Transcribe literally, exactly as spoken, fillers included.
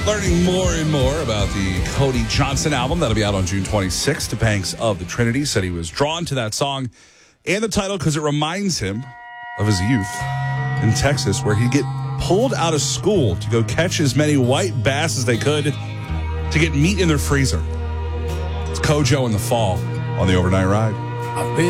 Learning more and more about the Cody Johnson album that'll be out on June twenty-sixth. DeBanks of the Trinity said he was drawn to that song and the title because it reminds him of his youth in Texas, where he'd get pulled out of school to go catch as many white bass as they could to get meat in their freezer. It's Kojo in the Fall on the Overnight Ride. I've been